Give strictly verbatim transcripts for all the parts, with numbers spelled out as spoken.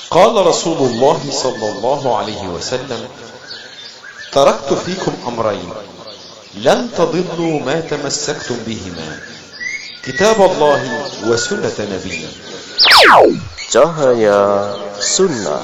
قال رسول الله صلى الله عليه وسلم: تركت فيكم أمرين لن تضلوا ما تمسكتم بهما، كتاب الله وسنة نبيه. Cahaya Sunnah.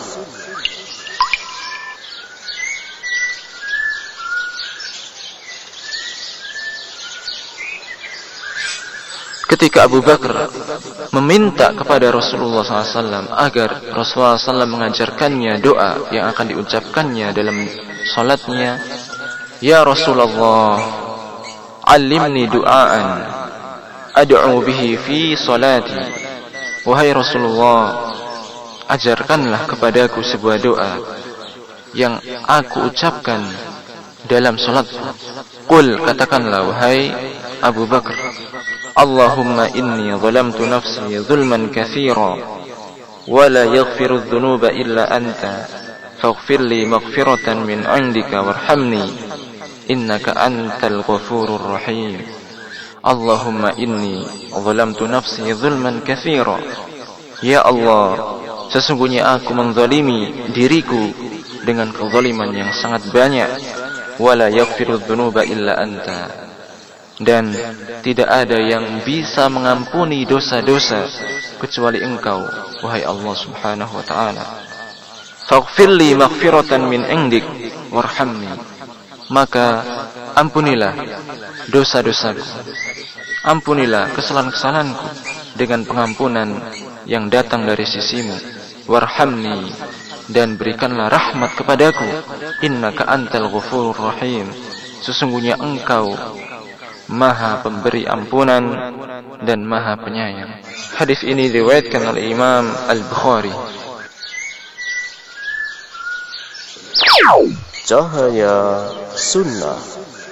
Ketika Abu Bakar meminta kepada Rasulullah shallallahu alaihi wasallam agar Rasulullah shallallahu alaihi wasallam mengajarkannya doa yang akan diucapkannya dalam salatnya, "Ya Rasulullah, alimni du'aan ad'u bihi fi salati." Wahai Rasulullah, ajarkanlah kepadaku sebuah doa yang aku ucapkan dalam salatku. Qul, katakanlah wahai Abu Bakar, Allahumma inni zalamtu nafsi zulman katsira wa la yaghfiru adh-dhunuba illa anta faghfir li maghfiratan min 'indika warhamni innaka antal ghafurur rahim. Allahumma inni zalamtu nafsi zulman katsira. Ya Allah, sesungguhnya aku menzalimi diriku dengan kezaliman yang sangat banyak. Wa la yaghfiru adh-dhunuba illa anta, dan tidak ada yang bisa mengampuni dosa-dosa kecuali Engkau, wahai Allah Subhanahu wa ta'ala. Faghfirli maghfiratan min indik warhamni, maka ampunilah dosa-dosaku, ampunilah kesalahan-kesalahanku dengan pengampunan yang datang dari sisimu. Warhamni, dan berikanlah rahmat kepadaku. Innaka antal ghafurur rahim, sesungguhnya Engkau Maha pemberi ampunan dan Maha penyayang. Hadis ini diriwayatkan oleh Imam Al-Bukhari. Cahaya Sunnah.